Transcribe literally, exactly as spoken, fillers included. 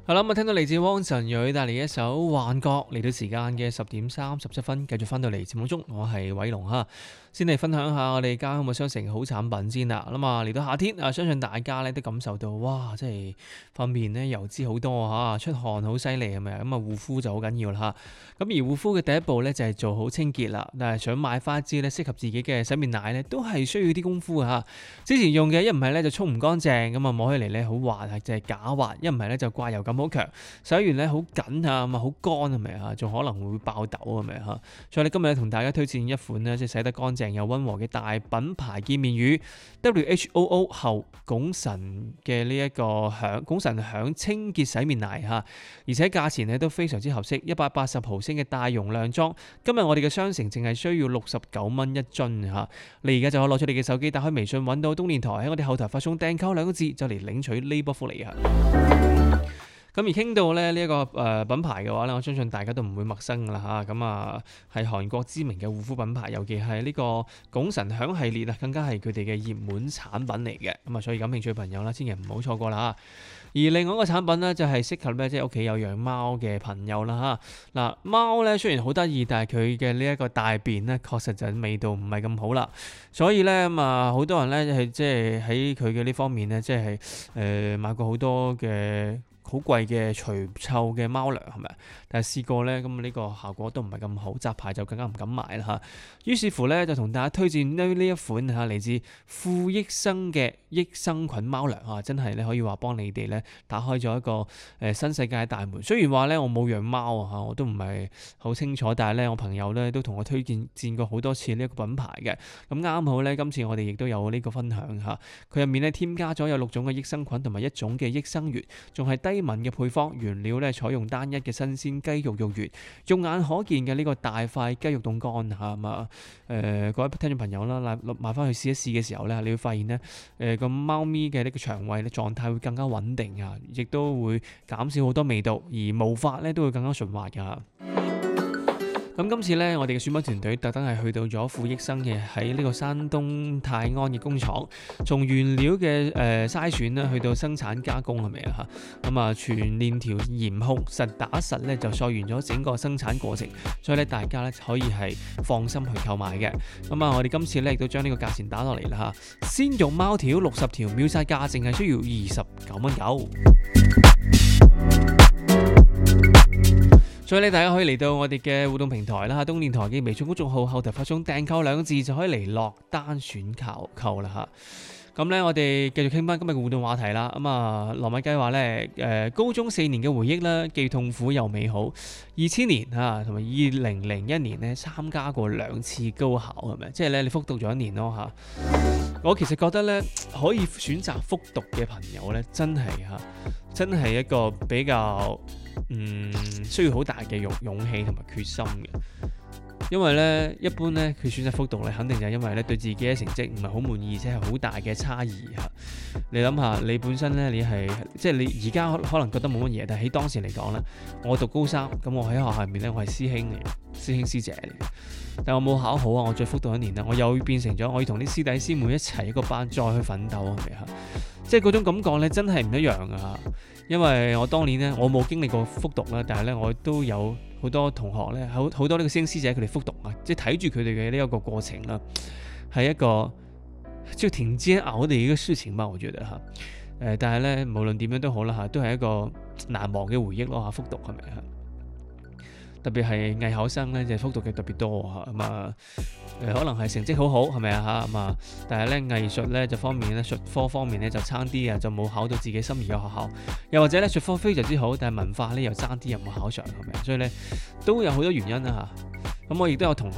係啦，咁啊聽到嚟自汪晨蕊帶嚟一首《幻覺》，嚟到時間嘅十點三十七分，繼續翻到嚟節目中，我係偉龍哈。先嚟分享下我哋家鄉嘅商城好產品先啦。咁啊嚟到夏天啊，相信大家咧都感受到，哇！即係塊面咧油脂好多嚇，出汗好犀利係咪？咁啊護膚就好緊要啦嚇。咁而護膚嘅第一步咧就係做好清潔啦。但係想買翻一支咧適合自己嘅洗面奶咧，都係需要啲功夫嚇。之前用嘅一唔係咧就沖唔乾淨，咁啊摸起嚟咧好滑，係就係假滑；一唔係咧就刮油感好強，洗完咧好緊啊，咁啊好乾係咪啊？仲可能會爆痘係咪嚇？所以咧今日同大家推薦一款咧即係洗得乾淨又溫和嘅大品牌潔面乳 W H O O 後拱辰嘅呢一個響拱辰響清潔洗面奶嚇，而且價錢咧都非常之合適，一百八十毫升嘅大容量裝，今日我哋嘅商城淨係需要六十九蚊一樽嚇，你而家就可以攞出你嘅手機，打開微信揾到東電台，喺我哋後台發送訂購兩個字就嚟領取呢波福利啊！咁而傾到咧呢一個誒品牌嘅話咧，我相信大家都唔會陌生噶啦嚇。咁啊係韓國知名嘅護膚品牌，尤其係呢個拱辰響系列啊，更加係佢哋嘅熱門產品嚟嘅。咁啊，所以感興趣嘅朋友啦，千祈唔好錯過啦。而另外一個產品咧，就係適合咧即係屋企有養貓嘅朋友啦嚇。嗱，貓咧雖然好得意，但係佢嘅呢一個大便咧，確實就味道唔係咁好啦。所以咧咁啊，好多人咧係即係喺佢嘅呢方面咧，即係誒買過好多嘅好貴嘅除臭嘅貓糧係咪？但係試過咧，咁呢個效果都唔係咁好，雜牌就更加唔敢買啦嚇。於是乎咧，就同大家推薦呢呢一款嚇嚟自富益生嘅益生菌貓糧嚇，真係咧可以話幫你哋咧打開咗一個誒新世界嘅大門。雖然話咧我冇養貓啊嚇，我都唔係好清楚，但係咧我朋友咧都同我推薦薦過好多次呢一個品牌嘅。咁啱好咧，今次我哋亦都有呢個分享嚇。佢入面咧添加咗有六種嘅益生菌同埋一種嘅益生元，仲係低敏嘅配方，原料咧採用單一嘅新鮮雞肉肉源，肉眼可見嘅呢個大塊雞肉凍乾嚇嘛。誒各位聽眾朋友啦，買買翻去試一試嘅時候咧，你會發現咧誒個貓咪嘅呢個腸胃咧狀態會更加穩定啊，亦都會減少好多味道，而毛髮咧都會更加順滑㗎。咁今次咧，我哋嘅選品團隊特登係去到咗富益生嘅喺呢個山東泰安嘅工廠，從原料嘅誒、呃、篩選咧，去到生產加工係咪啊嚇？咁啊，全鏈條嚴控實打實咧就溯完咗整個生產過程，所以咧大家咧可以係放心去購買嘅。咁啊，我哋今次咧亦都將呢個價錢打落嚟啦嚇，鮮肉貓條六十條秒殺價，淨係需要二十九蚊九。所以咧，大家可以嚟到我哋嘅互動平台啦，東電台嘅微信公眾號後台發送訂購兩個字就可以嚟落單選購購啦嚇。咁咧，我哋繼續傾翻今日嘅互動話題啦。咁啊，糯米雞話咧，誒高中四年嘅回憶啦，既痛苦又美好。二千年啊，同埋二零零一年咧，參加過兩次高考係咪？即係咧，你復讀咗一年咯嚇。我其實覺得咧，可以選擇復讀嘅朋友咧，真係嚇，真係一個比較嗯需要好大嘅勇勇氣同埋決心嘅。因為咧，一般咧佢選擇復讀咧，肯定就係因為咧對自己嘅成績唔係好滿意，而且係好大嘅差異嚇。你諗下，你本身咧你係即係你而家可能覺得冇乜嘢，但係喺當時嚟講咧，我讀高三，咁我喺學校入面咧，我係師兄嚟嘅，師兄師姐嚟嘅。但我冇考好啊，我再復讀一年啦，我又變成咗我要同啲師弟師妹一齊一個班再去奮鬥係咪嚇？即係嗰種感覺咧，真係唔一樣啊！因為我當年咧，我冇經歷過復讀啦，但係咧我都有好多同學咧，好好多呢個師兄師姐佢哋復讀啊，即係睇住佢哋嘅呢一個過程啦，係一個就挺煎熬嘅一個事情吧，我覺得嚇。誒，但係咧無論點樣都好啦嚇，都係一個難忘嘅回憶咯嚇，復讀係咪嚇？特別係藝考生咧，就復讀嘅特別多嚇，咁啊誒可能係成績好好係咪啊嚇咁啊？但係咧藝術咧就方面咧術科方面咧就差啲啊，就冇考到自己心儀嘅學校，又或者咧術科非常之好，但係文化咧又差啲又冇考上係咪？所以咧都有好多原因啦嚇。咁我亦都有同學